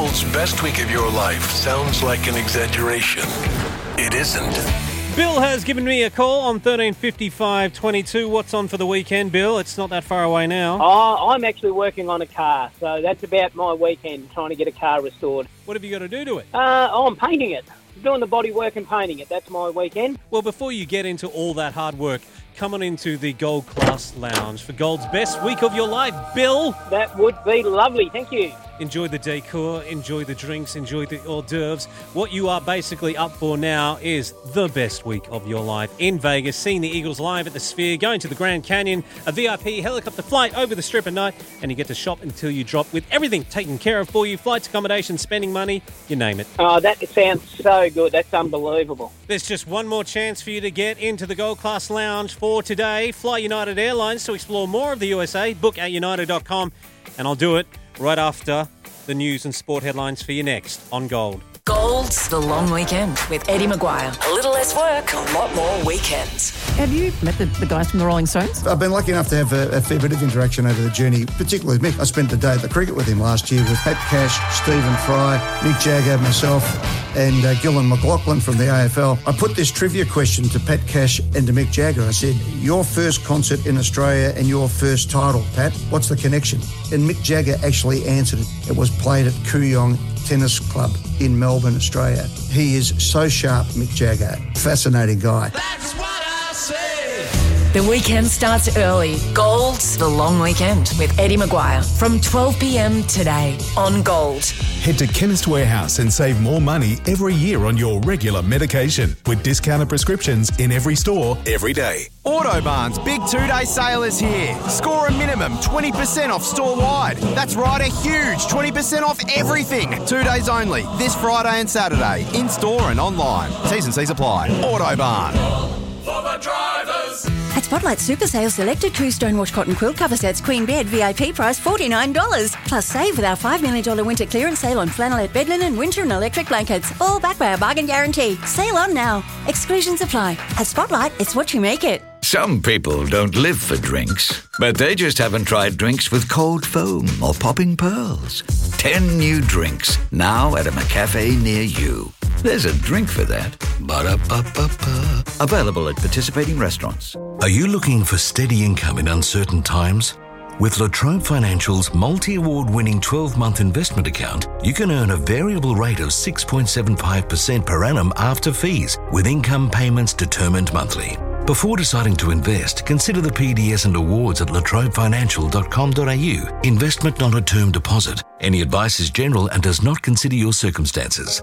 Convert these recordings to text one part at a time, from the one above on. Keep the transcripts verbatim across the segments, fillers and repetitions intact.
Gold's best week of your life sounds like an exaggeration. It isn't. Bill has given me a call on thirteen fifty-five twenty-two. What's on for the weekend, Bill? It's not that far away now. Oh, I'm actually working on a car, so that's about my weekend, trying to get a car restored. What have you got to do to it? Uh, oh, I'm painting it. Doing the body work and painting it. That's my weekend. Well, before you get into all that hard work, come on into the Gold Class Lounge for Gold's best week of your life, Bill. That would be lovely. Thank you. Enjoy the decor, enjoy the drinks, enjoy the hors d'oeuvres. What you are basically up for now is the best week of your life in Vegas, seeing the Eagles live at the Sphere, going to the Grand Canyon, a V I P helicopter flight over the Strip at night, and you get to shop until you drop with everything taken care of for you, flights, accommodation, spending money, you name it. Oh, that sounds so good. That's unbelievable. There's just one more chance for you to get into the Gold Class Lounge for today. Fly United Airlines to explore more of the U S A. Book at united dot com, and I'll do it right after the news and sport headlines for you next on Gold. Gold's The Long Weekend with Eddie Maguire. A little less work, a lot more weekends. Have you met the, the guys from the Rolling Stones? I've been lucky enough to have a, a fair bit of interaction over the journey, particularly with Mick. I spent the day at the cricket with him last year with Pat Cash, Stephen Fry, Mick Jagger, myself, and uh, Gillan McLaughlin from the A F L. I put this trivia question to Pat Cash and to Mick Jagger. I said, your first concert in Australia and your first title, Pat, what's the connection? And Mick Jagger actually answered it. It was played at Kooyong Tennis Club in Melbourne, Australia. He is so sharp, Mick Jagger. Fascinating guy. That's what I say. The weekend starts early. Gold's The Long Weekend with Eddie Maguire from twelve p.m. today on Gold. Head to Chemist Warehouse and save more money every year on your regular medication with discounted prescriptions in every store every day. Autobarn's big two-day sale is here. Score a minimum twenty percent off store-wide. That's right, a huge twenty percent off everything. Two days only, this Friday and Saturday, in-store and online. T's and C's apply. Autobarn. For the drivers. At Spotlight Super Sale, selected two Stonewash cotton quilt cover sets, queen bed, V I P price forty-nine dollars. Plus save with our five million dollars winter clearance sale on flannelette bed linen, winter and electric blankets. All backed by a bargain guarantee. Sale on now. Exclusions apply. At Spotlight, it's what you make it. Some people don't live for drinks, but they just haven't tried drinks with cold foam or popping pearls. Ten new drinks, now at a McCafe near you. There's a drink for that. Ba-da-ba-ba-ba. Available at participating restaurants. Are you looking for steady income in uncertain times? With La Trobe Financial's multi-award winning twelve-month investment account, you can earn a variable rate of six point seven five percent per annum after fees, with income payments determined monthly. Before deciding to invest, consider the P D S and awards at la trobe financial dot com dot a u. Investment not a term deposit. Any advice is general and does not consider your circumstances.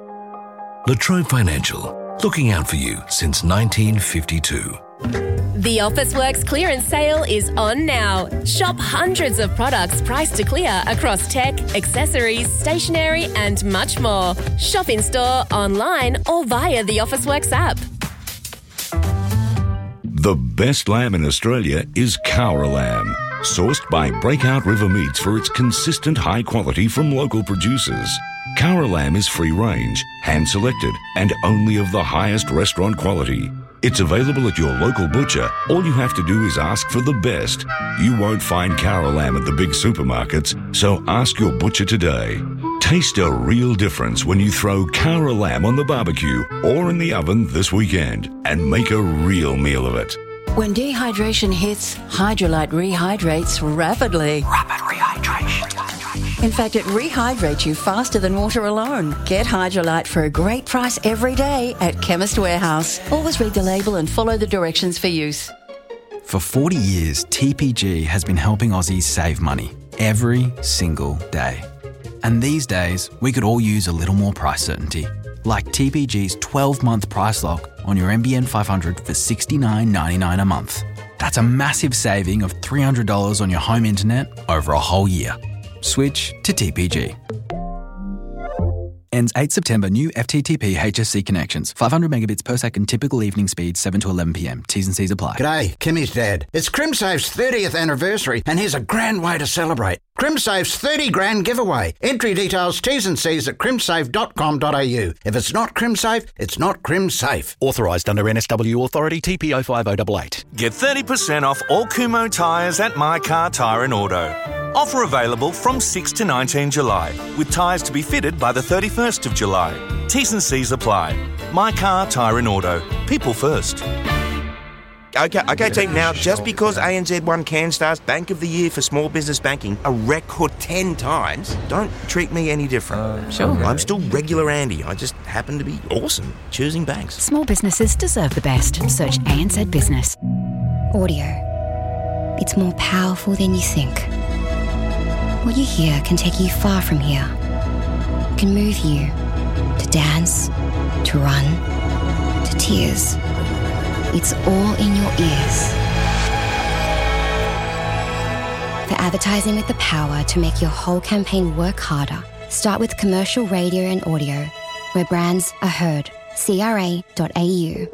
La Trobe Financial, looking out for you since nineteen fifty-two. The Officeworks clearance sale is on now. Shop hundreds of products priced to clear across tech, accessories, stationery and much more. Shop in store, online or via the Officeworks app. The best lamb in Australia is Cowra lamb, sourced by Breakout River Meats for its consistent high quality from local producers. Cowra lamb is free-range, hand-selected, and only of the highest restaurant quality. It's available at your local butcher. All you have to do is ask for the best. You won't find Cowra lamb at the big supermarkets, so ask your butcher today. Taste a real difference when you throw Cowra lamb on the barbecue or in the oven this weekend and make a real meal of it. When dehydration hits, Hydrolite rehydrates rapidly. Rapid rehydration. In fact, it rehydrates you faster than water alone. Get Hydrolite for a great price every day at Chemist Warehouse. Always read the label and follow the directions for use. For forty years, T P G has been helping Aussies save money every single day. And these days, we could all use a little more price certainty. Like T P G's twelve-month price lock on your N B N five hundred for sixty-nine ninety-nine a month. That's a massive saving of three hundred dollars on your home internet over a whole year. Switch to T P G. Ends eighth September. New F T T P H S C connections. five hundred megabits per second. Typical evening speed seven to eleven p.m. T's and C's apply. G'day, Kimmy's dad. It's CrimSafe's thirtieth anniversary, and here's a grand way to celebrate. CrimSafe's thirty grand giveaway. Entry details, T's and C's at crimsafe dot com dot a u. If it's not CrimSafe, it's not CrimSafe. Authorised under N S W Authority T P oh five oh eight eight. Get thirty percent off all Kumho tyres at My Car Tyre and Auto. Offer available from sixth to nineteenth July, with tyres to be fitted by the thirty-first of July. T's and C's apply. My Car, Tyre and Auto. People first. Okay, okay, team. Now, just because A N Z won CanStar's Bank of the Year for small business banking a record ten times, don't treat me any different. Uh, sure. I'm still regular Andy. I just happen to be awesome choosing banks. Small businesses deserve the best. Search A N Z Business. Audio. It's more powerful than you think. What you hear can take you far from here. Can move you to dance, to run, to tears. It's all in your ears. For advertising with the power to make your whole campaign work harder, start with commercial radio and audio, where brands are heard. C R A dot A U.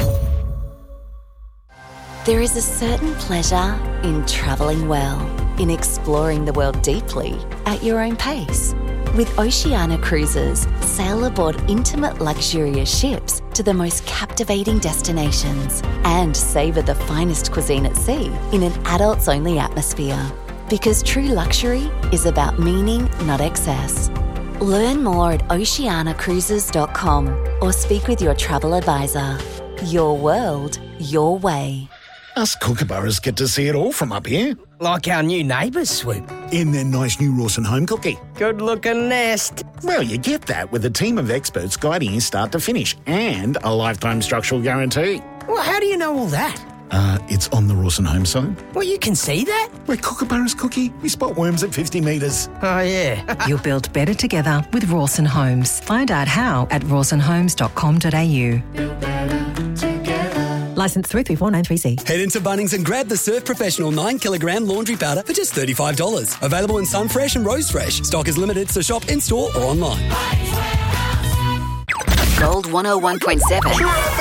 There is a certain pleasure in travelling well, in exploring the world deeply at your own pace. With Oceania Cruises, sail aboard intimate luxurious ships to the most captivating destinations and savour the finest cuisine at sea in an adults-only atmosphere. Because true luxury is about meaning, not excess. Learn more at oceania cruises dot com or speak with your travel advisor. Your world, your way. Us kookaburras get to see it all from up here. Like our new neighbours, Swoop. In their nice new Rawson home cookie. Good-looking nest. Well, you get that with a team of experts guiding you start to finish and a lifetime structural guarantee. Well, how do you know all that? Uh, it's on the Rawson home side. Well, you can see that? We're kookaburras, Cookie. We spot worms at fifty metres. Oh, yeah. You'll build better together with Rawson Homes. Find out how at rawson homes dot com dot a u. Licence three three four nine three C. Head into Bunnings and grab the Surf Professional nine kilogram laundry powder for just thirty-five dollars. Available in Sun Fresh and Rose Fresh. Stock is limited, so shop in-store or online. Gold one oh one point seven.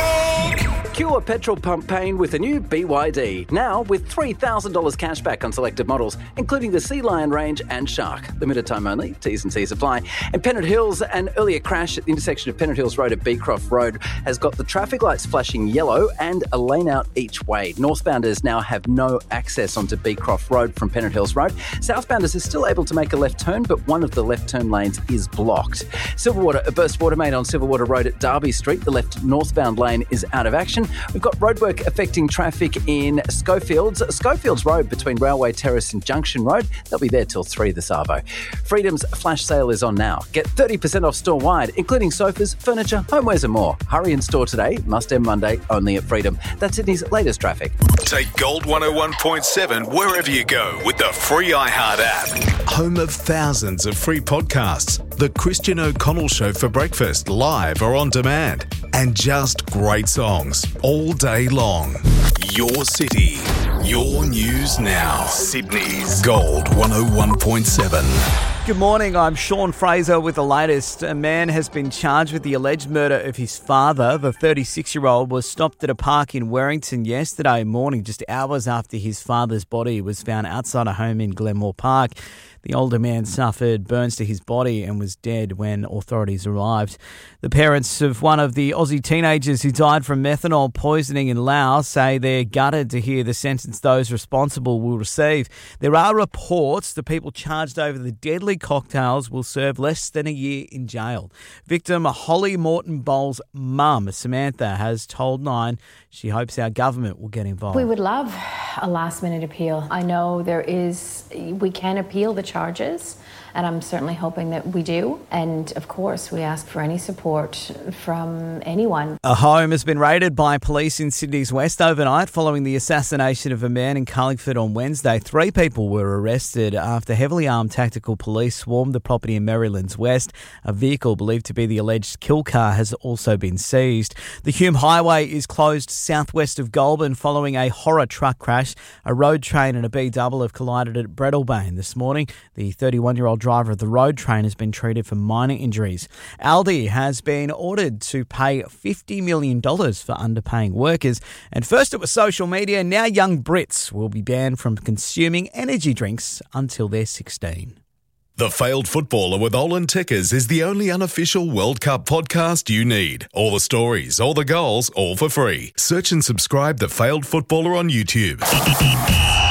Cure petrol pump pain with a new B Y D. Now with three thousand dollars cash back on selected models, including the Sea Lion range and Shark. Limited time only. T's and C's apply. And Pennant Hills, an earlier crash at the intersection of Pennant Hills Road at Beecroft Road has got the traffic lights flashing yellow and a lane out each way. Northbounders now have no access onto Beecroft Road from Pennant Hills Road. Southbounders are still able to make a left turn, but one of the left turn lanes is blocked. Silverwater, a burst water main on Silverwater Road at Derby Street. The left northbound lane is out of action. We've got roadwork affecting traffic in Schofields. Schofields Road between Railway Terrace and Junction Road. They'll be there till three this arvo. Freedom's flash sale is on now. Get thirty percent off store-wide, including sofas, furniture, homewares and more. Hurry in store today. Must end Monday, only at Freedom. That's Sydney's latest traffic. Take Gold one oh one point seven wherever you go with the free iHeart app. Home of thousands of free podcasts. The Christian O'Connell Show for breakfast, live or on demand. And just great songs all day long. Your city, your news now. Sydney's Gold one oh one point seven. Good morning, I'm Sean Fraser with the latest. A man has been charged with the alleged murder of his father. The thirty-six-year-old was stopped at a park in Werrington yesterday morning, just hours after his father's body was found outside a home in Glenmore Park. The older man suffered burns to his body and was dead when authorities arrived. The parents of one of the Aussie teenagers who died from methanol poisoning in Laos say they're gutted to hear the sentence those responsible will receive. There are reports the people charged over the deadly cocktails will serve less than a year in jail. Victim Holly Morton Bowles' mum, Samantha, has told Nine she hopes our government will get involved. We would love a last-minute appeal. I know there is, we can appeal the charges, and I'm certainly hoping that we do. And of course, we ask for any support from anyone. A home has been raided by police in Sydney's West overnight following the assassination of a man in Carlingford on Wednesday. Three people were arrested after heavily armed tactical police swarmed the property in Merrylands West. A vehicle believed to be the alleged kill car has also been seized. The Hume Highway is closed southwest of Goulburn following a horror truck crash. A road train and a B double have collided at Breadalbane this morning. The thirty-one-year-old driver of the road train has been treated for minor injuries. Aldi has been ordered to pay fifty million dollars for underpaying workers. And first it was social media, now young Brits will be banned from consuming energy drinks until they're sixteen. The Failed Footballer with Olin Tickers is the only unofficial World Cup podcast you need. All the stories, all the goals, all for free. Search and subscribe The Failed Footballer on YouTube.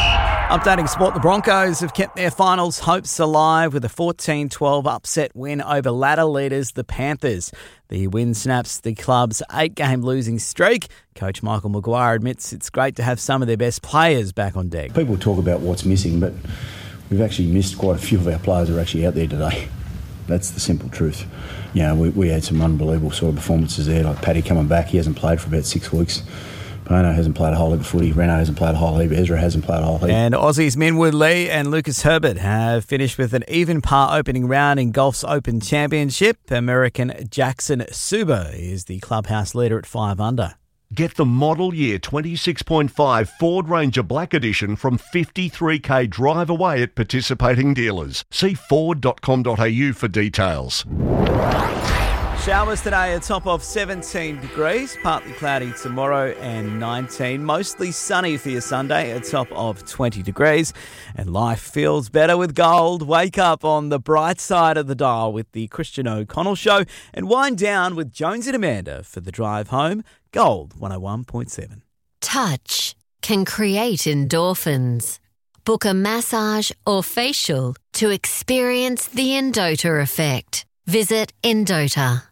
Updating sport, the Broncos have kept their finals hopes alive with a fourteen twelve upset win over ladder leaders, the Panthers. The win snaps the club's eight-game losing streak. Coach Michael Maguire admits it's great to have some of their best players back on deck. People talk about what's missing, but we've actually missed quite a few of our players who are actually out there today. That's the simple truth. You know, we, we had some unbelievable sort of performances there, like Paddy coming back. He hasn't played for about six weeks. Bono hasn't played a whole heap of footy. Reno hasn't played a whole heap. Ezra hasn't played a whole heap. And Aussies Minwood Lee and Lucas Herbert have finished with an even par opening round in golf's Open Championship. American Jackson Suber is the clubhouse leader at five under. Get the model year twenty-six point five Ford Ranger Black Edition from fifty-three k drive away at participating dealers. See ford dot com dot a u for details. Showers today, a top of seventeen degrees, partly cloudy tomorrow and nineteen. Mostly sunny for your Sunday, a top of twenty degrees. And life feels better with gold. Wake up on the bright side of the dial with the Christian O'Connell Show and wind down with Jones and Amanda for the drive home. Gold one oh one point seven. Touch can create endorphins. Book a massage or facial to experience the Endota effect. Visit Endota.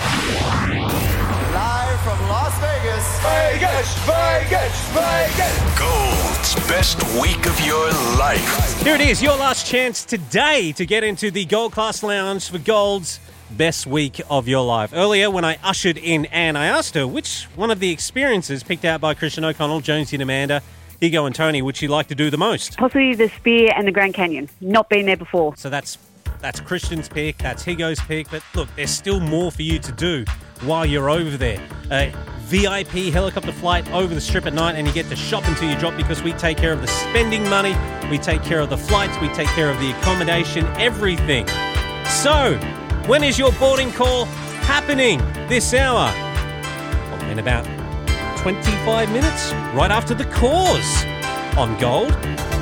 Live from Las Vegas. Vegas, Vegas, Vegas. Gold's best week of your life. Here it is, your last chance today to get into the Gold Class Lounge for Gold's best week of your life. Earlier, when I ushered in Anne, I asked her which one of the experiences picked out by Christian O'Connell, Jonesy and Amanda, Higo and Tony would she like to do the most? Possibly the Spear and the Grand Canyon. Not been there before. So that's that's Christian's pick, that's Higo's pick, but look, there's still more for you to do while you're over there. A V I P helicopter flight over the strip at night, and you get to shop until you drop because we take care of the spending money, we take care of the flights, we take care of the accommodation, everything. So, when is your boarding call happening this hour? Well, in about twenty-five minutes, right after the cause on Gold